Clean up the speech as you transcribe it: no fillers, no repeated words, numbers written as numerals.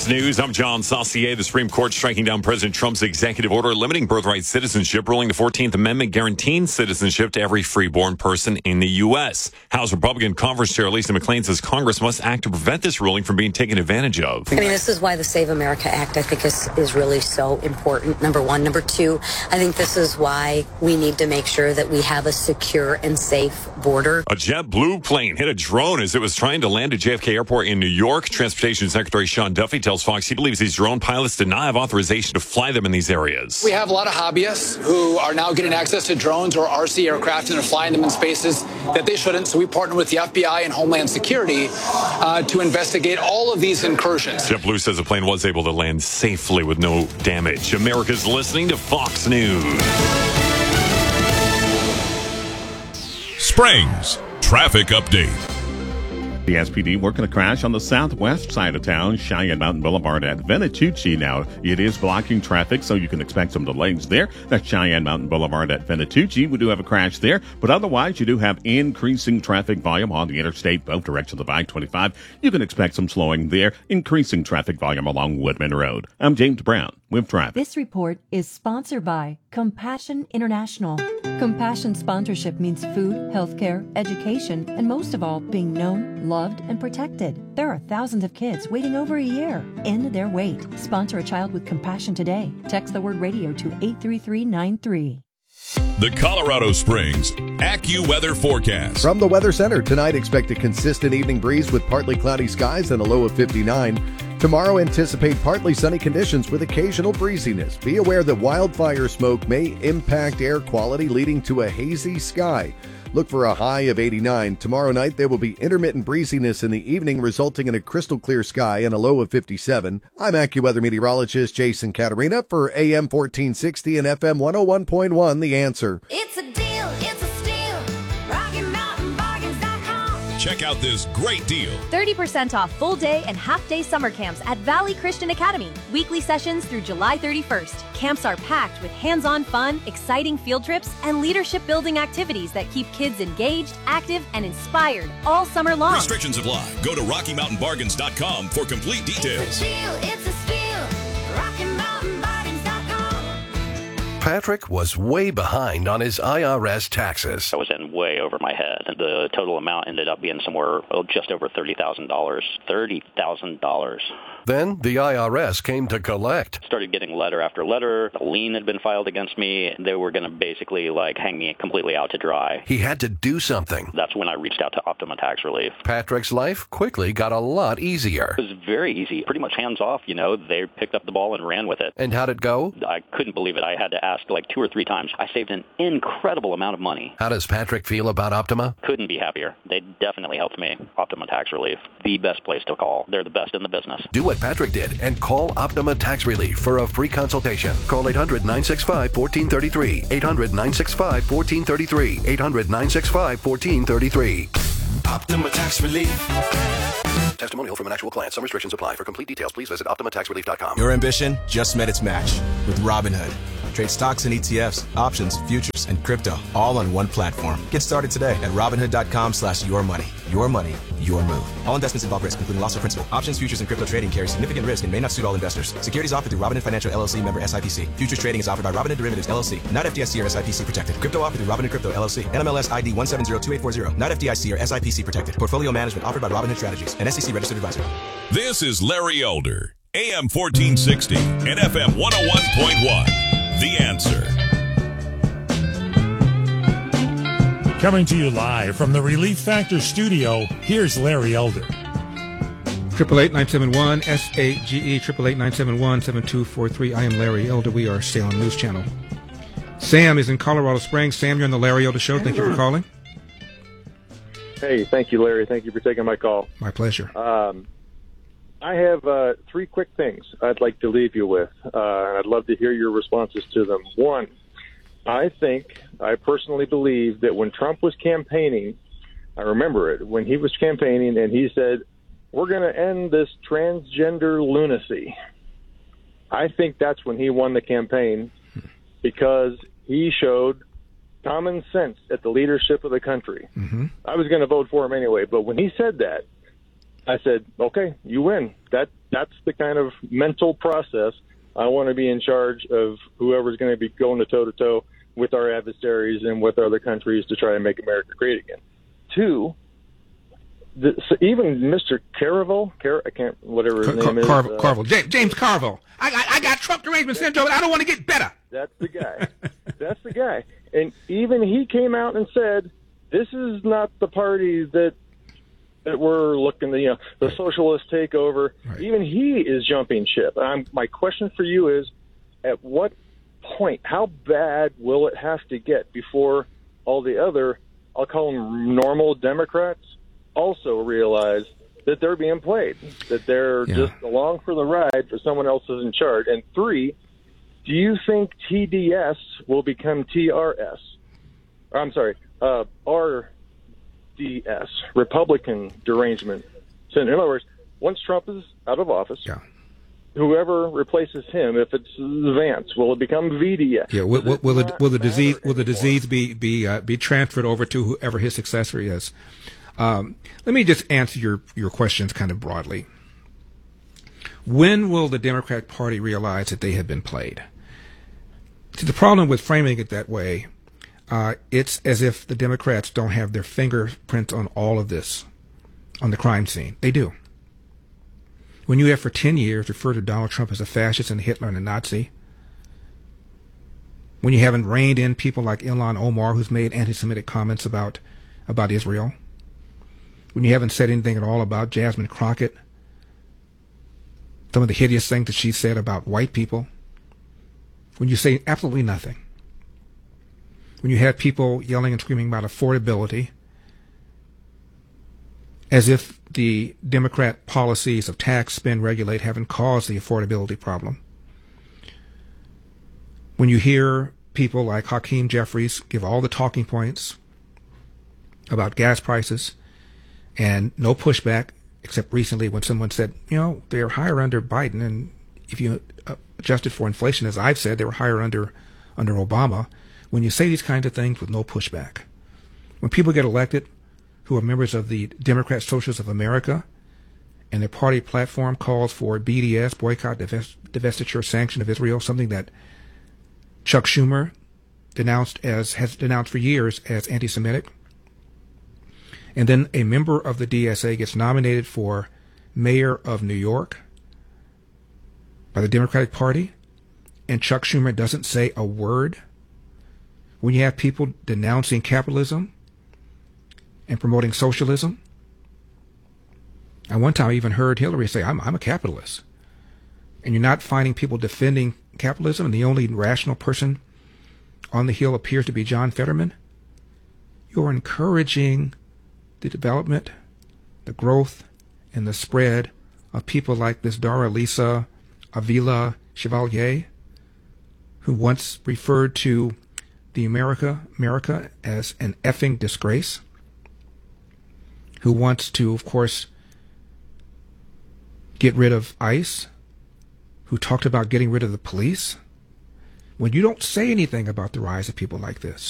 Fox News, I'm John Saucier. The Supreme Court striking down President Trump's executive order limiting birthright citizenship, ruling the 14th Amendment guaranteeing citizenship to every freeborn person in the U.S. House Republican Conference Chair Lisa McClain says Congress must act to prevent this ruling from being taken advantage of. I mean, this is why the Save America Act, I think, is really so important, number one. Number two, I think this is why we need to make sure that we have a secure and safe border. A JetBlue plane hit a drone as it was trying to land at JFK Airport in New York. Transportation Secretary Sean Duffy tells Fox he believes these drone pilots did not have authorization to fly them in these areas. We have a lot of hobbyists who are now getting access to drones or RC aircraft and are flying them in spaces that they shouldn't. So we partner with the FBI and Homeland Security to investigate all of these incursions. JetBlue says the plane was able to land safely with no damage. America's listening to Fox News. Springs traffic update. The SPD working a crash on the southwest side of town, Cheyenne Mountain Boulevard at Venatucci. Now, it is blocking traffic, so you can expect some delays there. That's Cheyenne Mountain Boulevard at Venatucci. We do have a crash there, but otherwise, you do have increasing traffic volume on the interstate, both directions of I-25. You can expect some slowing there, increasing traffic volume along Woodman Road. I'm James Brown with traffic. This report is sponsored by Compassion International. Compassion sponsorship means food, healthcare, education, and most of all, being known, loved, and protected. There are thousands of kids waiting over a year. End their wait. Sponsor a child with compassion today. Text the word radio to 83393. The Colorado Springs AccuWeather forecast. From the Weather Center, tonight expect a consistent evening breeze with partly cloudy skies and a low of 59. Tomorrow, anticipate partly sunny conditions with occasional breeziness. Be aware that wildfire smoke may impact air quality, leading to a hazy sky. Look for a high of 89. Tomorrow night, there will be intermittent breeziness in the evening, resulting in a crystal clear sky and a low of 57. I'm AccuWeather meteorologist Jason Caterina for AM 1460 and FM 101.1, The Answer. It's a deal, it's a steal. RockyMountainBargains.com. Check out this great deal. 30% off full day and half day summer camps at Valley Christian Academy. Weekly sessions through July 31st. Camps are packed with hands-on fun, exciting field trips, and leadership building activities that keep kids engaged, active, and inspired all summer long. Restrictions apply. Go to RockyMountainBargains.com for complete details. It's a deal, it's a steal. RockyMountainBargains.com. Patrick was way behind on his IRS taxes. I was in way over my head. The total amount ended up being somewhere just over $30,000. $30,000. Then the IRS came to collect. Started getting letter after letter. A lien had been filed against me. They were going to basically hang me completely out to dry. He had to do something. That's when I reached out to Optima Tax Relief. Patrick's life quickly got a lot easier. It was very easy. Pretty much hands off, They picked up the ball and ran with it. And how'd it go? I couldn't believe it. I had to ask 2 or 3 times. I saved an incredible amount of money. How does Patrick feel about Optima? Couldn't be happier. They definitely helped me. Optima Tax Relief. The best place to call. They're the best in the business. Do what Patrick did and call Optima Tax Relief for a free consultation. Call 800-965-1433. 800-965-1433. 800-965-1433. Optima Tax Relief. Testimonial from an actual client. Some restrictions apply. For complete details, please visit OptimaTaxRelief.com. Your ambition just met its match with Robinhood. Trade stocks and ETFs, options, futures, and crypto all on one platform. Get started today at Robinhood.com/yourmoney. Your money, your move. All investments involve risk, including loss of principal. Options, futures, and crypto trading carry significant risk and may not suit all investors. Securities offered through Robinhood Financial LLC, member SIPC. Futures trading is offered by Robinhood Derivatives LLC, not FDIC or SIPC protected. Crypto offered through Robinhood Crypto LLC, NMLS ID 1702840, not FDIC or SIPC protected. Portfolio management offered by Robinhood Strategies, an SEC registered advisor. This is Larry Elder, AM 1460 and FM 101.1. The Answer. Coming to you live from the Relief Factor studio, here's Larry Elder. 888-971-SAGE, 888-971-7243. I am Larry Elder. We are Salem News Channel. Sam is in Colorado Springs. Sam, you're on the Larry Elder Show. Thank you for calling. Hey, thank you, Larry. Thank you for taking my call. My pleasure. I have 3 quick things I'd like to leave you with, and I'd love to hear your responses to them. One, I personally believe that when Trump was campaigning, I remember it, when he was campaigning and he said, we're going to end this transgender lunacy. I think that's when he won the campaign because he showed common sense at the leadership of the country. Mm-hmm. I was going to vote for him anyway, but when he said that, I said, okay, you win. That's the kind of mental process. I want to be in charge of whoever's going to be going to toe-to-toe with our adversaries and with other countries to try and make America great again. Two, so even Mr. Carville, I can't, whatever his name is. Carville. James Carville. I got Trump derangement syndrome, and I don't want to get better. That's the guy. That's the guy. And even he came out and said, this is not the party that we're looking to, the socialist takeover. Right. Even he is jumping ship. My question for you is, at what point, how bad will it have to get before all the other, I'll call them normal Democrats, also realize that they're being played, that they're just along for the ride for someone else is in charge? And three, do you think TDS will become TRS? I'm sorry, RDS, Republican derangement. So in other words, once Trump is out of office, whoever replaces him, if it's Vance, will it become VDS? Yeah. Will the disease be transferred over to whoever his successor is? Let me just answer your questions kind of broadly. When will the Democratic Party realize that they have been played? See, the problem with framing it that way, it's as if the Democrats don't have their fingerprints on all of this, on the crime scene. They do. When you have for 10 years referred to Donald Trump as a fascist and Hitler and a Nazi, when you haven't reined in people like Ilhan Omar, who's made anti-Semitic comments about Israel, when you haven't said anything at all about Jasmine Crockett, some of the hideous things that she said about white people, when you say absolutely nothing, when you have people yelling and screaming about affordability, as if the Democrat policies of tax, spend, regulate haven't caused the affordability problem, when you hear people like Hakeem Jeffries give all the talking points about gas prices and no pushback, except recently when someone said, they're higher under Biden, and if you adjusted for inflation, as I've said, they were higher under Obama. When you say these kinds of things with no pushback, when people get elected who are members of the Democrat Socialists of America and their party platform calls for BDS, boycott, divestiture, sanction of Israel, something that Chuck Schumer has denounced for years as anti-Semitic, and then a member of the DSA gets nominated for mayor of New York by the Democratic Party, and Chuck Schumer doesn't say a word. When you have people denouncing capitalism and promoting socialism, at one time I even heard Hillary say, I'm a capitalist. And you're not finding people defending capitalism, and the only rational person on the Hill appears to be John Fetterman. You're encouraging the development, the growth, and the spread of people like this Dara-Lisa Avila Chevalier, who once referred to the America as an effing disgrace, who wants to, of course, get rid of ICE, who talked about getting rid of the police. When you don't say anything about the rise of people like this,